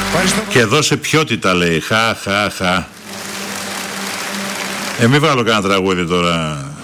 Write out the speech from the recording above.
Και δώσε ποιότητα, λέει. Χα. Μην βάλω κανένα τραγούδι τώρα